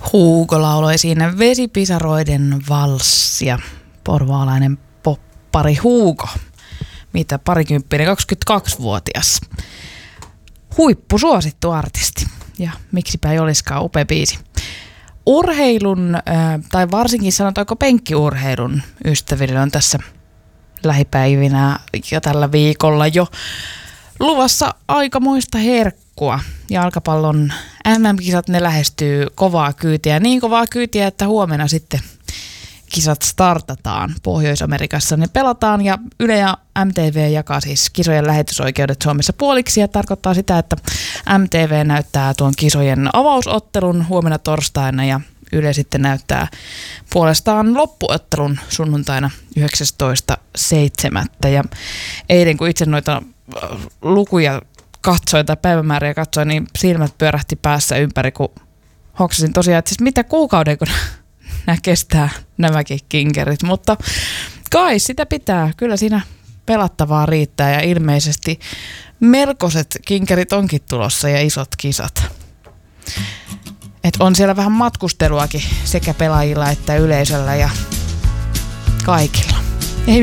Hugo lauloi siinä Vesipisaroiden valssia. Porvaalainen poppari Hugo. Mitä parikymppinen, 22-vuotias. Huippusuosittu artisti. Ja miksipä ei olisikaan, upea biisi. Urheilun, tai varsinkin sanotaanko penkkiurheilun ystäville on tässä lähipäivinä ja tällä viikolla jo luvassa aikamoista herkkua. Jalkapallon MM-kisat, ne lähestyy kovaa kyytiä. Niin kovaa kyytiä, että huomenna sitten kisat startataan. Pohjois-Amerikassa ne pelataan ja Yle ja MTV jakaa siis kisojen lähetysoikeudet Suomessa puoliksi ja tarkoittaa sitä, että MTV näyttää tuon kisojen avausottelun huomenna torstaina ja Yle sitten näyttää puolestaan loppuottelun sunnuntaina 19.7. Ja eilen kun itse noita lukuja katsoin tai päivämääriä katsoin, niin silmät pyörähti päässä ympäri, kun hoksasin tosiaan, että siis mitä kuukauden, kun nämä kestää nämäkin kinkerit, mutta kai sitä pitää, kyllä siinä pelattavaa riittää ja ilmeisesti melkoiset kinkerit onkin tulossa ja isot kisat. Et on siellä vähän matkusteluakin sekä pelaajilla että yleisöllä ja kaikilla.